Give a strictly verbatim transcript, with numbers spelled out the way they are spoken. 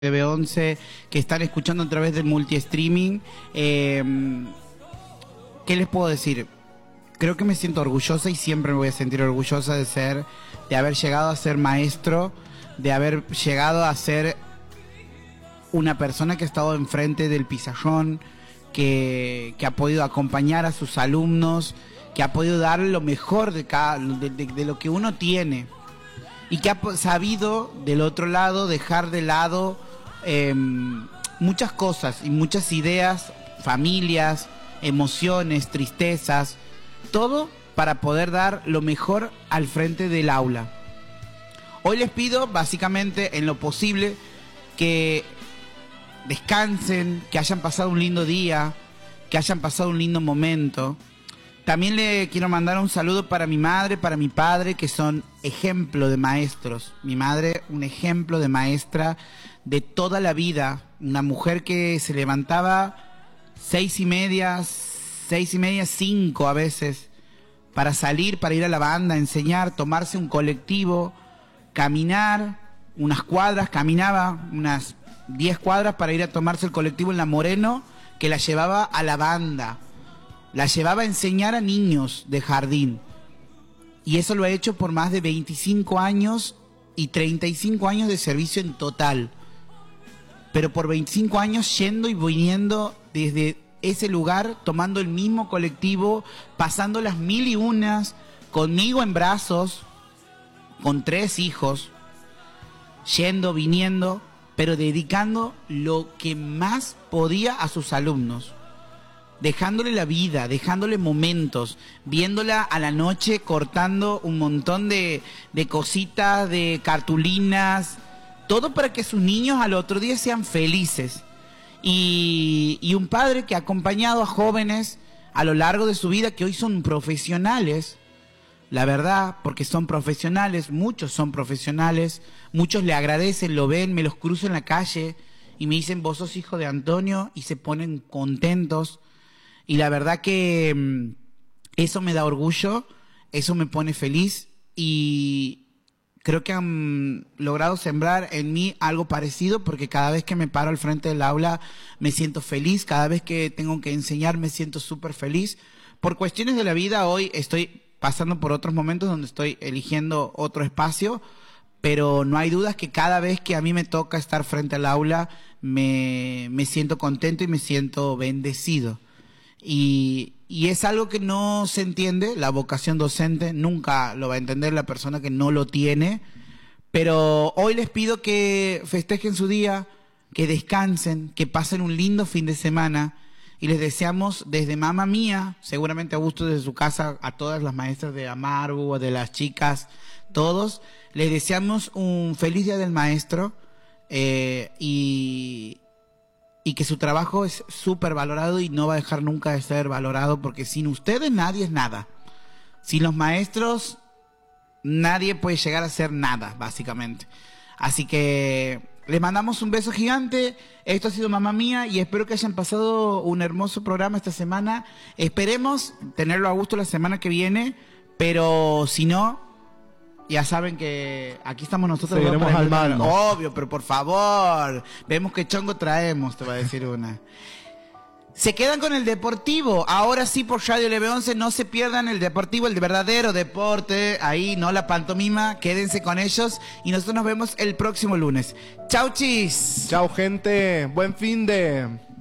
B once que están escuchando a través del multi-streaming. Eh, ¿Qué les puedo decir? Creo que me siento orgullosa y siempre me voy a sentir orgullosa de ser, de haber llegado a ser maestro, de haber llegado a ser una persona que ha estado enfrente del pizarrón, que, que ha podido acompañar a sus alumnos, que ha podido dar lo mejor de, cada, de, de, de lo que uno tiene y que ha sabido del otro lado dejar de lado eh, muchas cosas y muchas ideas, familias, emociones, tristezas, todo para poder dar lo mejor al frente del aula. Hoy les pido básicamente en lo posible que descansen, que hayan pasado un lindo día, que hayan pasado un lindo momento. También le quiero mandar un saludo para mi madre, para mi padre, que son ejemplo de maestros. Mi madre, un ejemplo de maestra de toda la vida. Una mujer que se levantaba seis y media, seis y media, cinco a veces, para salir, para ir a la banda, enseñar, tomarse un colectivo, caminar unas cuadras, caminaba unas diez cuadras para ir a tomarse el colectivo en la Moreno, que la llevaba a la banda. La llevaba a enseñar a niños de jardín. Y eso lo ha hecho por más de veinticinco años y treinta y cinco años de servicio en total. Pero por veinticinco años yendo y viniendo desde ese lugar, tomando el mismo colectivo, pasando las mil y unas, conmigo en brazos, con tres hijos, yendo, viniendo, pero dedicando lo que más podía a sus alumnos. Dejándole la vida, dejándole momentos, viéndola a la noche cortando un montón de, de cositas, de cartulinas, todo para que sus niños al otro día sean felices. Y, y un padre que ha acompañado a jóvenes a lo largo de su vida, que hoy son profesionales, la verdad, porque son profesionales, muchos son profesionales, muchos le agradecen, lo ven, me los cruzo en la calle y me dicen, vos sos hijo de Antonio, y se ponen contentos. Y la verdad que mmm, eso me da orgullo, eso me pone feliz y creo que han logrado sembrar en mí algo parecido, porque cada vez que me paro al frente del aula me siento feliz, cada vez que tengo que enseñar me siento súper feliz. Por cuestiones de la vida hoy estoy pasando por otros momentos donde estoy eligiendo otro espacio, pero no hay dudas que cada vez que a mí me toca estar frente al aula me, me siento contento y me siento bendecido. Y, y es algo que no se entiende, la vocación docente, nunca lo va a entender la persona que no lo tiene, pero hoy les pido que festejen su día, que descansen, que pasen un lindo fin de semana y les deseamos desde Mamá Mía, seguramente Augusto desde su casa, a todas las maestras de Amargo, de las chicas, todos, les deseamos un feliz Día del Maestro eh, y... y que su trabajo es súper valorado y no va a dejar nunca de ser valorado, porque sin ustedes nadie es nada. Sin los maestros nadie puede llegar a ser nada, básicamente. Así que les mandamos un beso gigante. Esto ha sido Mamá Mía y espero que hayan pasado un hermoso programa esta semana. Esperemos tenerlo a gusto la semana que viene, pero si no, ya saben que aquí estamos nosotros. Seguiremos al mando. Obvio, pero por favor, vemos qué chongo traemos, te va a decir una. Se quedan con el Deportivo. Ahora sí, por Radio L B once, no se pierdan el Deportivo, el verdadero deporte. Ahí, no la pantomima. Quédense con ellos y nosotros nos vemos el próximo lunes. Chau, chis. Chau, gente. Buen fin de...